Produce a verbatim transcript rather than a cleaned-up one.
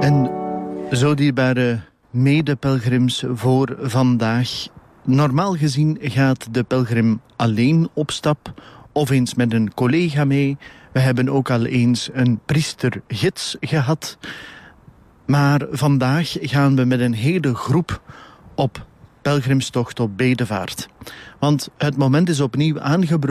En zo dierbare mede-pelgrims voor vandaag. Normaal gezien gaat de pelgrim alleen op stap of eens met een collega mee. We hebben ook al eens een priestergids gehad. Maar vandaag gaan we met een hele groep op pelgrimstocht op bedevaart. Want het moment is opnieuw aangebroken.